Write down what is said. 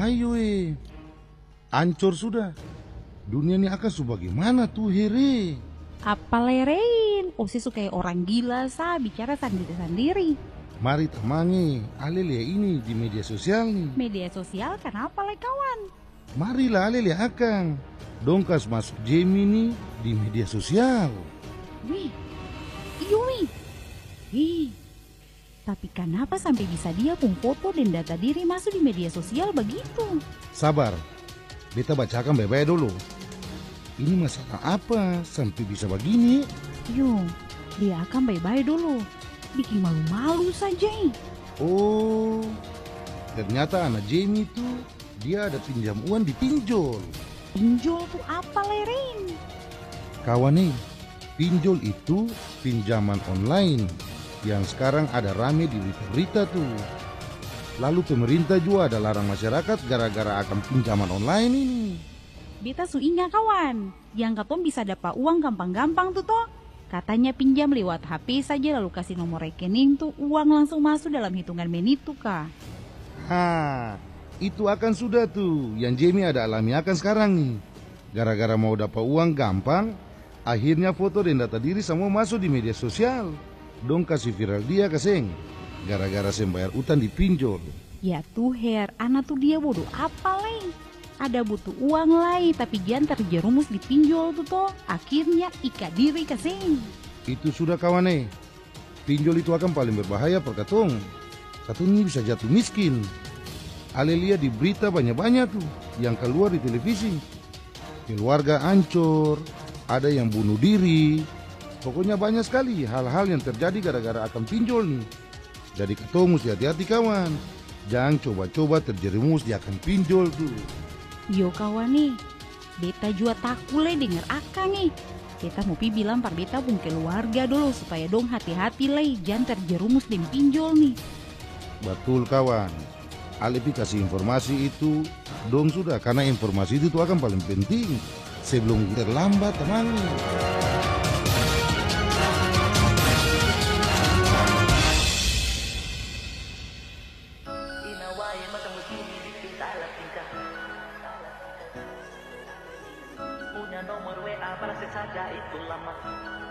hayo ancur sudah. Dunia ini akan sebagaimana tuh here. Apa lerein? Osi suka orang gila bicara sendiri-sendiri. Mari temangi, ale lihat ini di media sosial nih. Media sosial kenapa le kawan? Marilah ale lihat akang. Dongkas masuk Jamie nih di media sosial. Wih, iyo wih. Ih, tapi kenapa sampai bisa dia pun foto dan data diri masuk di media sosial begitu? Sabar, beta bacakan baik-baik dulu. Ini masalah apa sampai bisa begini? Yo, dia akan baik-baik dulu. Bikin malu-malu saja. Oh, ternyata anak Jamie itu dia ada pinjam uang di pinjol. Pinjol tuh apa lerein? Kawan nih, pinjol itu pinjaman online yang sekarang ada rame di berita-berita tuh. Lalu pemerintah juga ada larang masyarakat gara-gara akan pinjaman online ini. Beta su ingat kawan, yang katong bisa dapat uang gampang-gampang tuh toh. Katanya pinjam lewat HP saja lalu kasih nomor rekening tuh uang langsung masuk dalam hitungan menit tuh kak. Itu akan sudah tuh yang Jamie ada alami akan sekarang nih. Gara-gara mau dapat uang gampang, akhirnya foto dan data diri semua masuk di media sosial. Dong kasih viral dia kaseng, gara-gara sembayar utang di pinjol. Ya tuh anak tuh dia bodoh apa leh? Ada butuh uang lain tapi jangan terjerumus di pinjol tuh toh. Akhirnya ikat diri kaseng. Itu sudah kawan pinjol itu akan paling berbahaya per katong. Katong ini bisa jatuh miskin. Ale lihat di berita banyak-banyak tuh yang keluar di televisi. Keluarga hancur, ada yang bunuh diri. Pokoknya banyak sekali hal-hal yang terjadi gara-gara akan pinjol nih. Jadi katong mesti hati-hati kawan. Jangan coba-coba terjerumus di akan pinjol tuh. Yo kawan nih, beta juga takut le denger akang nih. Beta mau bilang par beta pun keluarga dulu supaya dong hati-hati le, jangan terjerumus di pinjol nih. Betul kawan, Alepi kasih informasi itu dong sudah, karena informasi itu akan paling penting sebelum terlambat teman. Punya nomor WA para saja itu lama.